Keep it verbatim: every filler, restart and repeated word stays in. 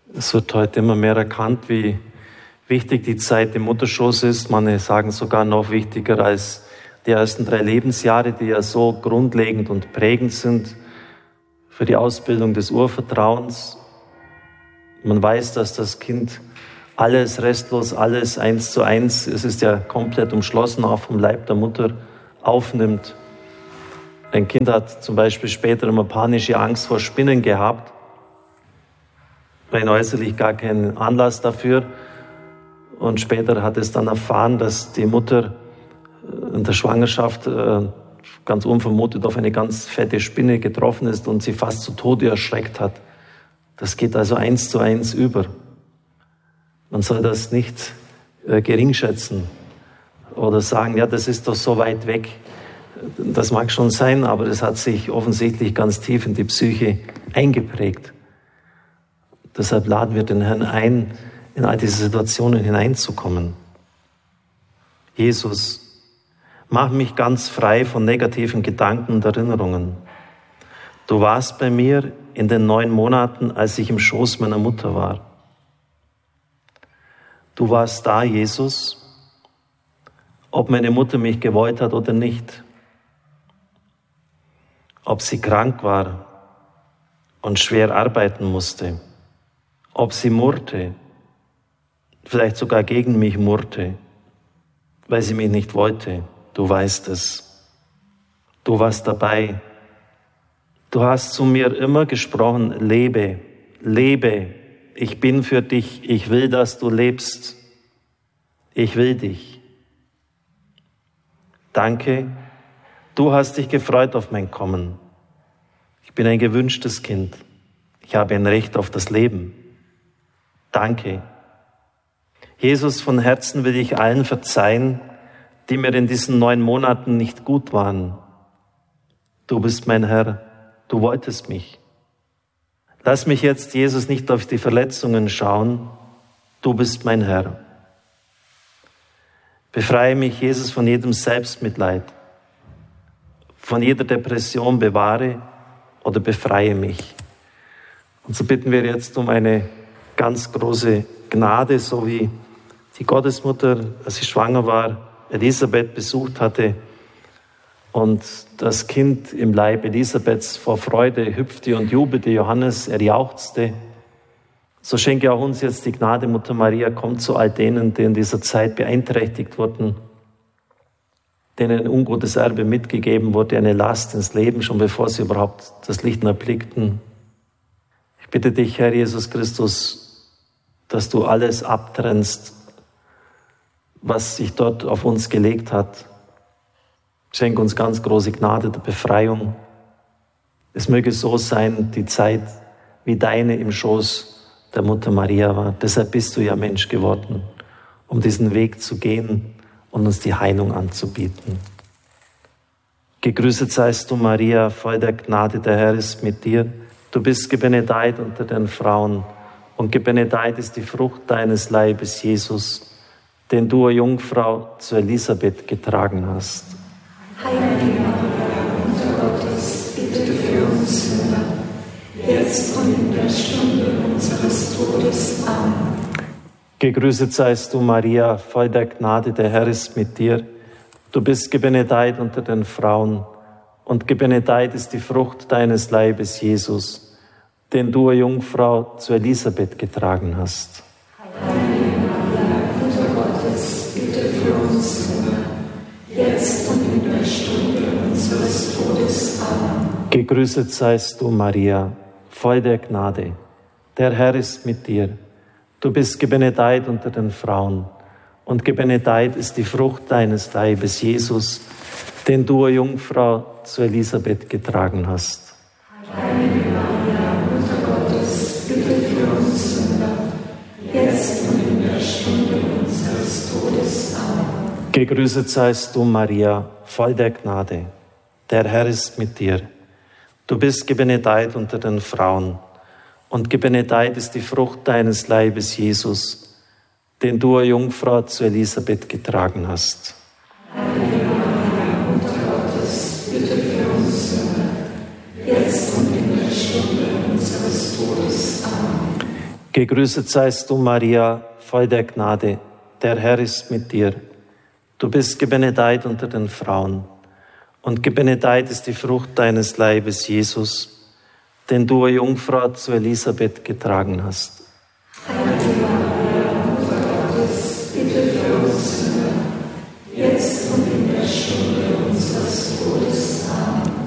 Es wird heute immer mehr erkannt, wie wichtig die Zeit im Mutterschoß ist. Manche sagen sogar noch wichtiger als die ersten drei Lebensjahre, die ja so grundlegend und prägend sind für die Ausbildung des Urvertrauens. Man weiß, dass das Kind alles restlos, alles eins zu eins, es ist ja komplett umschlossen, auch vom Leib der Mutter, aufnimmt. Ein Kind hat zum Beispiel später immer panische Angst vor Spinnen gehabt, rein äußerlich gar keinen Anlass dafür. Und später hat es dann erfahren, dass die Mutter in der Schwangerschaft ganz unvermutet auf eine ganz fette Spinne getroffen ist und sie fast zu Tode erschreckt hat. Das geht also eins zu eins über. Man soll das nicht geringschätzen oder sagen, ja, das ist doch so weit weg. Das mag schon sein, aber das hat sich offensichtlich ganz tief in die Psyche eingeprägt. Deshalb laden wir den Herrn ein, in all diese Situationen hineinzukommen. Jesus, mach mich ganz frei von negativen Gedanken und Erinnerungen. Du warst bei mir in den neun Monaten, als ich im Schoß meiner Mutter war. Du warst da, Jesus, ob meine Mutter mich gewollt hat oder nicht. Ob sie krank war und schwer arbeiten musste. Ob sie murrte, vielleicht sogar gegen mich murrte, weil sie mich nicht wollte. Du weißt es. Du warst dabei. Du hast zu mir immer gesprochen, lebe, lebe. Ich bin für dich. Ich will, dass du lebst. Ich will dich. Danke. Du hast dich gefreut auf mein Kommen. Ich bin ein gewünschtes Kind. Ich habe ein Recht auf das Leben. Danke. Jesus, von Herzen will ich allen verzeihen, die mir in diesen neun Monaten nicht gut waren. Du bist mein Herr, du wolltest mich. Lass mich jetzt, Jesus, nicht auf die Verletzungen schauen. Du bist mein Herr. Befreie mich, Jesus, von jedem Selbstmitleid, von jeder Depression, bewahre oder befreie mich. Und so bitten wir jetzt um eine ganz große Gnade, so wie die Gottesmutter, als sie schwanger war, Elisabeth besucht hatte und das Kind im Leib Elisabeths vor Freude hüpfte und jubelte, Johannes, er jauchzte. So schenke auch uns jetzt die Gnade, Mutter Maria, kommt zu all denen, die in dieser Zeit beeinträchtigt wurden, denen ein ungutes Erbe mitgegeben wurde, eine Last ins Leben, schon bevor sie überhaupt das Licht erblickten. Ich bitte dich, Herr Jesus Christus, dass du alles abtrennst, was sich dort auf uns gelegt hat. Schenk uns ganz große Gnade der Befreiung. Es möge so sein, die Zeit wie deine im Schoß der Mutter Maria war. Deshalb bist du ja Mensch geworden, um diesen Weg zu gehen und uns die Heilung anzubieten. Gegrüßet seist du, Maria, voll der Gnade, der Herr ist mit dir. Du bist gebenedeit unter den Frauen und gebenedeit ist die Frucht deines Leibes, Jesus, den du, Jungfrau, zu Elisabeth getragen hast. Heilige Maria, Mutter Gottes, bitte für uns Sünder, jetzt und in der Stunde unseres Todes. Amen. Gegrüßet seist du, Maria, voll der Gnade, der Herr ist mit dir. Du bist gebenedeit unter den Frauen und gebenedeit ist die Frucht deines Leibes, Jesus, den du, Jungfrau, zu Elisabeth getragen hast. Heilige Maria, Mutter Gottes, bitte für uns Sünder, jetzt und in der Stunde unseres Todes. Amen. Gegrüßet seist du, Maria, voll der Gnade. Der Herr ist mit dir. Du bist gebenedeit unter den Frauen und gebenedeit ist die Frucht deines Leibes, Jesus, den du, Jungfrau, zu Elisabeth getragen hast. Heilige Maria, Mutter Gottes, bitte für uns Sünder, jetzt und in der Stunde unseres Todes. Amen. Gegrüßet seist du, Maria, voll der Gnade. Der Herr ist mit dir. Du bist gebenedeit unter den Frauen und gebenedeit ist die Frucht deines Leibes, Jesus, den du, Jungfrau, zu Elisabeth getragen hast. Heilige Maria, Mutter Gottes, bitte für uns Sünder, jetzt und in der Stunde unseres Todes. Amen. Gegrüßet seist du, Maria, voll der Gnade, der Herr ist mit dir. Du bist gebenedeit unter den Frauen, und gebenedeit ist die Frucht deines Leibes, Jesus, den du, o Jungfrau, zu Elisabeth getragen hast. Heilige Maria, Mutter Gottes, bitte für uns Sünder, jetzt und in der Stunde unseres Todes. Amen.